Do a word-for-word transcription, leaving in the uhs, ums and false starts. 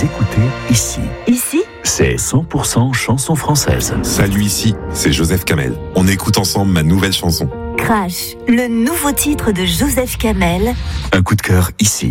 Vous écoutez Ici. Ici, c'est cent pour cent chanson française. Salut, ici, c'est Joseph Kamel. On écoute ensemble ma nouvelle chanson. Crash, le nouveau titre de Joseph Kamel. Un coup de cœur ici.